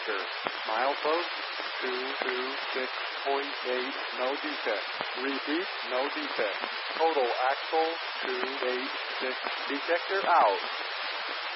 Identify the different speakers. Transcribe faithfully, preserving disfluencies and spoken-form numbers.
Speaker 1: detector. Milepost two two six point eight, no defect. Repeat, no defect. Total axle two eight six, detector out.